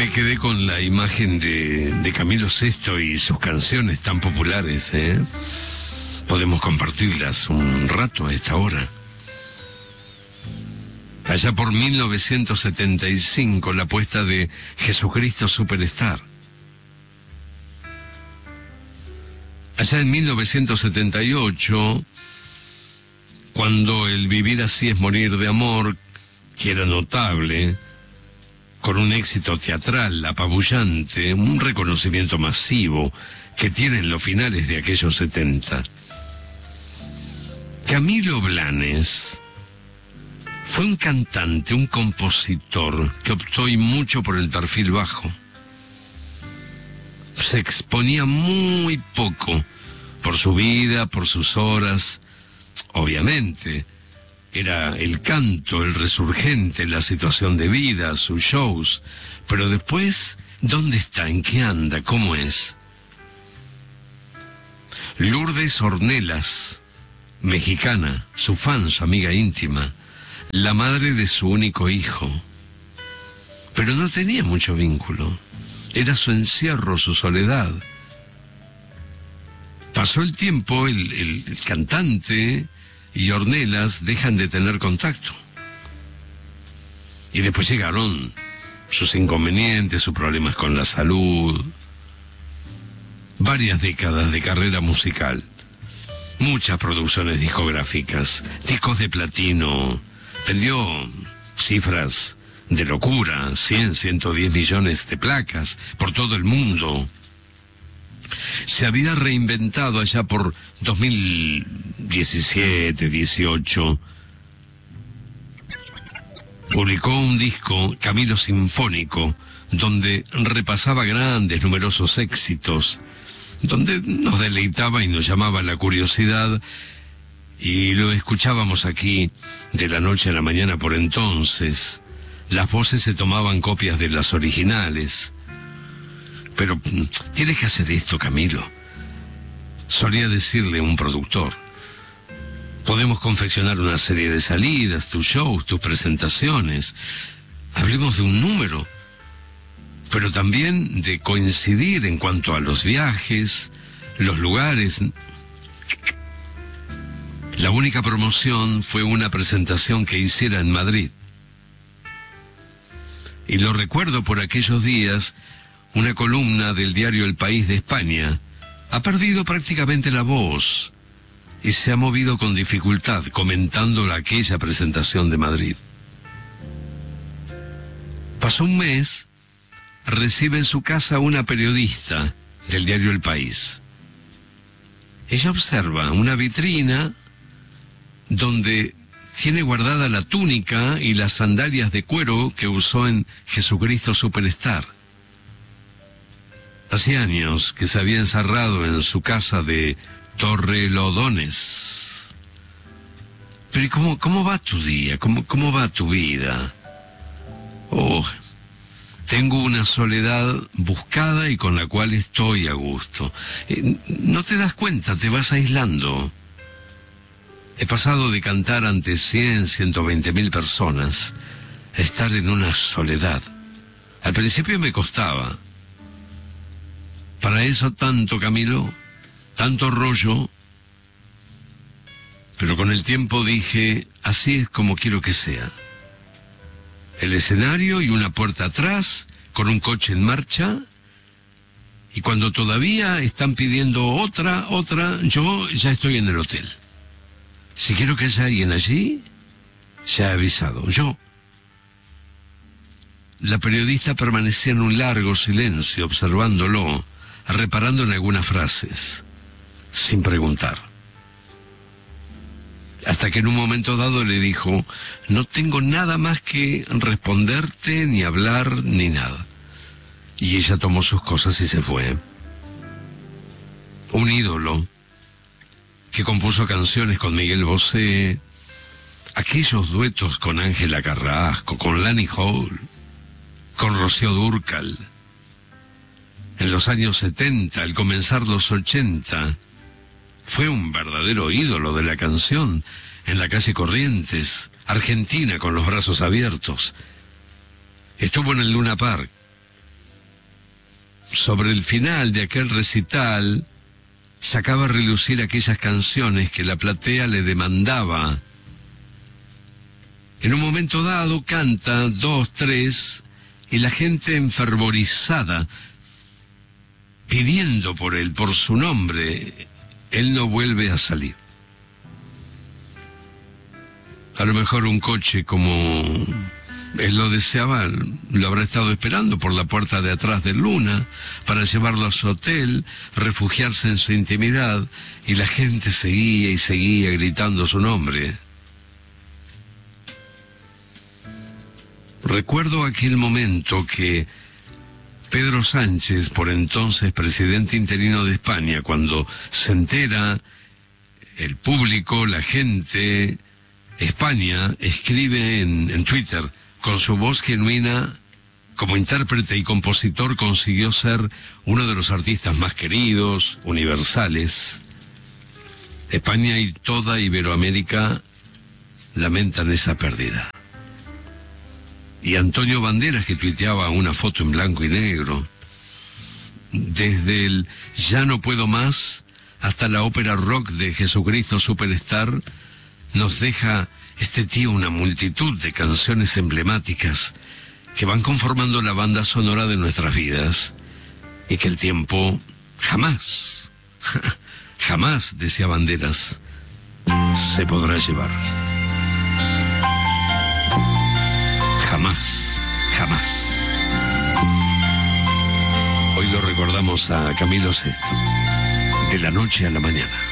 Me quedé con la imagen de Camilo VI y sus canciones tan populares, ¿eh? Podemos compartirlas un rato a esta hora. Allá por 1975, la puesta de Jesucristo Superstar. Allá en 1978, cuando El vivir así es morir de amor, que era notable, con un éxito teatral apabullante, un reconocimiento masivo que tienen los finales de aquellos 70. Camilo Blanes fue un cantante, un compositor que optó y mucho por el perfil bajo. Se exponía muy poco por su vida, por sus horas. Obviamente, era el canto, el resurgente, la situación de vida, sus shows. Pero después, ¿dónde está? ¿En qué anda? ¿Cómo es? Lourdes Ornelas, mexicana, su fan, su amiga íntima, la madre de su único hijo. Pero no tenía mucho vínculo. Era su encierro, su soledad. Pasó el tiempo, el cantante y Ornelas dejan de tener contacto. Y después llegaron sus inconvenientes, sus problemas con la salud. Varias décadas de carrera musical. Muchas producciones discográficas, discos de platino. Vendió cifras de locura, 100, 110 millones de placas por todo el mundo. Se había reinventado allá por 2017, 18. Publicó un disco, Camilo Sinfónico, donde repasaba grandes, numerosos éxitos, donde nos deleitaba y nos llamaba la curiosidad, y lo escuchábamos aquí de la noche a la mañana por entonces. Las voces se tomaban copias de las originales. Pero tienes que hacer esto, Camilo, solía decirle un productor. Podemos confeccionar una serie de salidas, tus shows, tus presentaciones. Hablemos de un número, pero también de coincidir en cuanto a los viajes, los lugares. La única promoción fue una presentación que hiciera en Madrid. Y lo recuerdo por aquellos días. Una columna del diario El País de España ha perdido prácticamente la voz y se ha movido con dificultad comentando aquella presentación de Madrid. Pasó un mes, recibe en su casa una periodista del diario El País. Ella observa una vitrina donde tiene guardada la túnica y las sandalias de cuero que usó en Jesucristo Superstar. Hacía años que se había encerrado en su casa de Torrelodones. Pero ¿cómo va tu día? ¿Cómo va tu vida? Oh, tengo una soledad buscada y con la cual estoy a gusto. No te das cuenta, te vas aislando. He pasado de cantar ante 100, 120 mil personas a estar en una soledad. Al principio me costaba. Para eso tanto, Camilo, tanto rollo, pero con el tiempo dije, así es como quiero que sea. El escenario y una puerta atrás, con un coche en marcha, y cuando todavía están pidiendo otra, yo ya estoy en el hotel. Si quiero que haya alguien allí, ya he avisado. La periodista permanecía en un largo silencio, observándolo, reparando en algunas frases, sin preguntar. Hasta que en un momento dado le dijo, no tengo nada más que responderte, ni hablar, ni nada. Y ella tomó sus cosas y se fue. Un ídolo que compuso canciones con Miguel Bosé, aquellos duetos con Ángela Carrasco, con Lani Hall, con Rocío Dúrcal. En los años 70, al comenzar los 80, fue un verdadero ídolo de la canción en la calle Corrientes, Argentina, con los brazos abiertos. Estuvo en el Luna Park, sobre el final de aquel recital, sacaba a relucir aquellas canciones que la platea le demandaba. En un momento dado canta 2, 3, y la gente enfervorizada, pidiendo por él, por su nombre, él no vuelve a salir. A lo mejor un coche como él lo deseaba, lo habrá estado esperando por la puerta de atrás de Luna para llevarlo a su hotel, refugiarse en su intimidad, y la gente seguía y seguía gritando su nombre. Recuerdo aquel momento que Pedro Sánchez, por entonces presidente interino de España, cuando se entera, el público, la gente, España, escribe en Twitter: con su voz genuina, como intérprete y compositor, consiguió ser uno de los artistas más queridos, universales. España y toda Iberoamérica lamentan esa pérdida. Y Antonio Banderas, que tuiteaba una foto en blanco y negro, desde el Ya no puedo más hasta la ópera rock de Jesucristo Superstar, nos deja este tío una multitud de canciones emblemáticas que van conformando la banda sonora de nuestras vidas, y que el tiempo jamás, jamás, decía Banderas, se podrá llevar. Jamás, jamás. Hoy lo recordamos a Camilo VI, de la noche a la mañana.